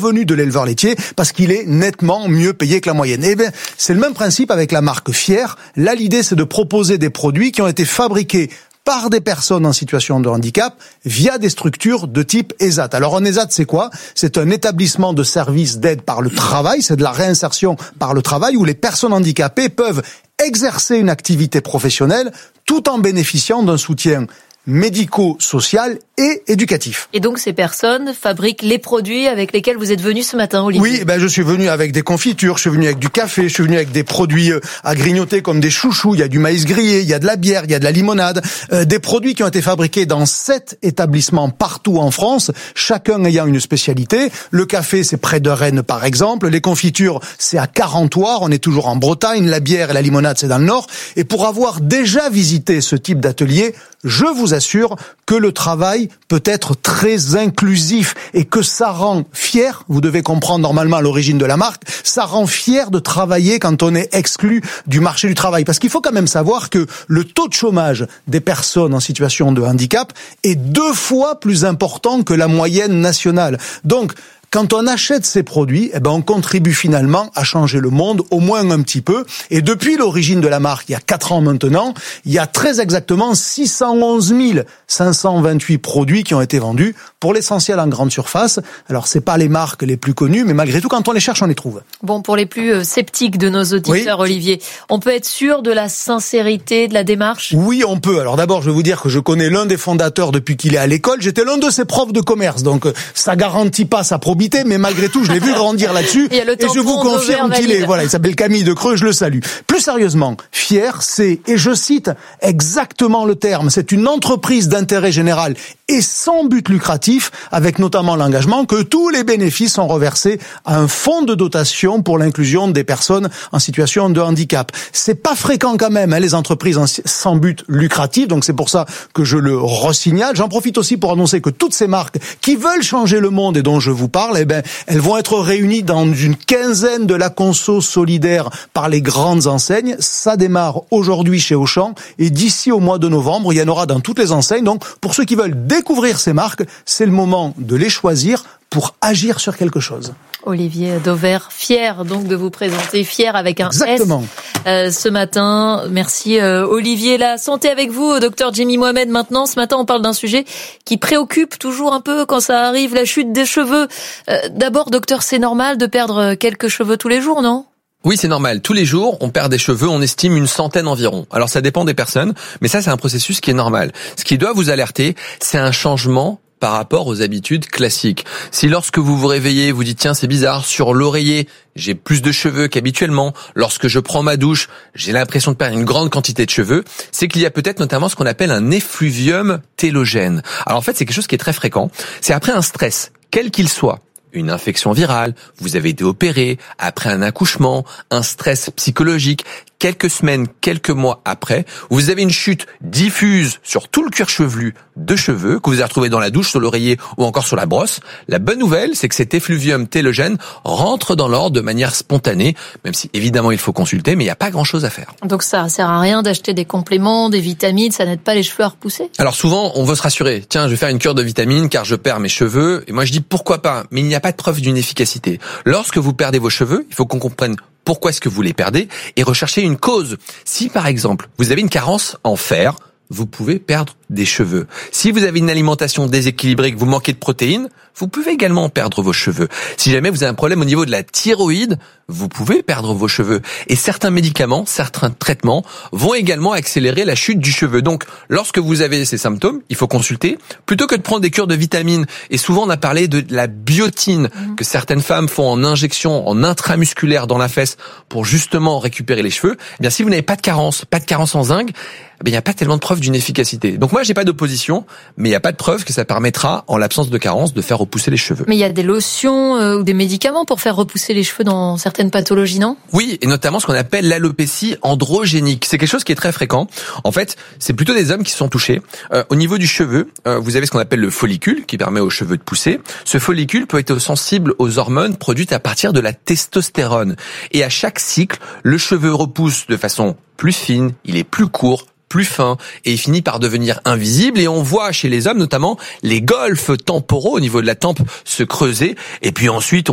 revenu de l'éleveur laitier parce qu'il est nettement mieux payé que la moyenne. Eh bien, c'est le même principe avec la marque Fier. Là, l'idée, c'est de proposer des produits qui ont été fabriqués par des personnes en situation de handicap via des structures de type ESAT. Alors un ESAT, c'est quoi ? C'est un établissement de service d'aide par le travail, c'est de la réinsertion par le travail où les personnes handicapées peuvent exercer une activité professionnelle tout en bénéficiant d'un soutien médico-social et éducatif. Et donc ces personnes fabriquent les produits avec lesquels vous êtes venu ce matin, Olivier? Oui, je suis venu avec des confitures, je suis venu avec du café, je suis venu avec des produits à grignoter comme des chouchous, il y a du maïs grillé, il y a de la bière, il y a de la limonade, des produits qui ont été fabriqués dans 7 établissements partout en France, chacun ayant une spécialité. Le café, c'est près de Rennes par exemple, les confitures, c'est à Carentoire, on est toujours en Bretagne, la bière et la limonade, c'est dans le Nord. Et pour avoir déjà visité ce type d'atelier, je vous assure que le travail peut être très inclusif et que ça rend fier, vous devez comprendre normalement l'origine de la marque, ça rend fier de travailler quand on est exclu du marché du travail. Parce qu'il faut quand même savoir que le taux de chômage des personnes en situation de handicap est 2 fois plus important que la moyenne nationale. Donc, quand on achète ces produits, on contribue finalement à changer le monde, au moins un petit peu. Et depuis l'origine de la marque, il y a 4 ans maintenant, il y a très exactement 611 528 produits qui ont été vendus, pour l'essentiel en grande surface. Alors, c'est pas les marques les plus connues, mais malgré tout, quand on les cherche, on les trouve. Bon, pour les plus sceptiques de nos auditeurs, oui. Olivier, on peut être sûr de la sincérité de la démarche ? Oui, on peut. Alors d'abord, je vais vous dire que je connais l'un des fondateurs depuis qu'il est à l'école. J'étais l'un de ses profs de commerce, donc ça garantit pas sa probité. Mais malgré tout, je l'ai vu grandir là-dessus. Et je vous confirme qu'il est, il s'appelle Camille de Creux, je le salue. Plus sérieusement, Fier, c'est, et je cite exactement le terme, c'est une entreprise d'intérêt général et sans but lucratif, avec notamment l'engagement que tous les bénéfices sont reversés à un fonds de dotation pour l'inclusion des personnes en situation de handicap. C'est pas fréquent quand même, les entreprises sans but lucratif, donc c'est pour ça que je le resignale. J'en profite aussi pour annoncer que toutes ces marques qui veulent changer le monde et dont je vous parle, elles vont être réunies dans une quinzaine de la conso solidaire par les grandes enseignes. Ça démarre aujourd'hui chez Auchan et d'ici au mois de novembre, il y en aura dans toutes les enseignes. Donc, pour ceux qui veulent découvrir ces marques, c'est le moment de les choisir pour agir sur quelque chose. Olivier Dauvert, fier donc de vous présenter, fier avec un Exactement. S ce matin. Merci Olivier. La santé avec vous, docteur Jimmy Mohamed. Maintenant, ce matin, on parle d'un sujet qui préoccupe toujours un peu quand ça arrive, la chute des cheveux. D'abord, docteur, c'est normal de perdre quelques cheveux tous les jours, non ? Oui, c'est normal. Tous les jours, on perd des cheveux, on estime une centaine environ. Alors ça dépend des personnes, mais ça c'est un processus qui est normal. Ce qui doit vous alerter, c'est un changement par rapport aux habitudes classiques. Si lorsque vous vous réveillez, vous dites tiens c'est bizarre, sur l'oreiller j'ai plus de cheveux qu'habituellement, lorsque je prends ma douche, j'ai l'impression de perdre une grande quantité de cheveux, c'est qu'il y a peut-être notamment ce qu'on appelle un effluvium télogène. Alors en fait c'est quelque chose qui est très fréquent, c'est après un stress, quel qu'il soit. Une infection virale, vous avez été opéré, après un accouchement, un stress psychologique, quelques semaines, quelques mois après, vous avez une chute diffuse sur tout le cuir chevelu de cheveux que vous avez retrouvé dans la douche, sur l'oreiller ou encore sur la brosse. La bonne nouvelle, c'est que cet effluvium télogène rentre dans l'ordre de manière spontanée, même si évidemment il faut consulter, mais il n'y a pas grand-chose à faire. Donc ça sert à rien d'acheter des compléments, des vitamines, ça n'aide pas les cheveux à repousser ? Alors souvent, on veut se rassurer. Tiens, je vais faire une cure de vitamines car je perds mes cheveux. Et moi je dis pourquoi pas, mais il n'y a pas de preuve d'une efficacité. Lorsque vous perdez vos cheveux, il faut qu'on comprenne pourquoi est-ce que vous les perdez et rechercher une cause. Si par exemple, vous avez une carence en fer, vous pouvez perdre des cheveux. Si vous avez une alimentation déséquilibrée, que vous manquez de protéines, vous pouvez également perdre vos cheveux. Si jamais vous avez un problème au niveau de la thyroïde, vous pouvez perdre vos cheveux. Et certains médicaments, certains traitements vont également accélérer la chute du cheveu. Donc, lorsque vous avez ces symptômes, il faut consulter. Plutôt que de prendre des cures de vitamines, et souvent on a parlé de la biotine que certaines femmes font en injection, en intramusculaire dans la fesse pour justement récupérer les cheveux, eh bien si vous n'avez pas de carence en zinc, il n'y a pas tellement de preuves d'une efficacité. Donc moi, j'ai pas d'opposition, mais il n'y a pas de preuve que ça permettra, en l'absence de carence, de faire repousser les cheveux. Mais il y a des lotions ou des médicaments pour faire repousser les cheveux dans certaines pathologies, non ? Oui, et notamment ce qu'on appelle l'alopécie androgénique. C'est quelque chose qui est très fréquent. En fait, c'est plutôt des hommes qui sont touchés. Au niveau du cheveu, vous avez ce qu'on appelle le follicule, qui permet aux cheveux de pousser. Ce follicule peut être sensible aux hormones produites à partir de la testostérone. Et à chaque cycle, le cheveu repousse de façon plus fine, il est plus court, plus fin, et il finit par devenir invisible, et on voit chez les hommes notamment les golfes temporaux au niveau de la tempe se creuser, et puis ensuite